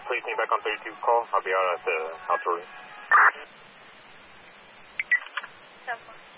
placing back on 32 call. I'll be out at the outdoor. 10-4.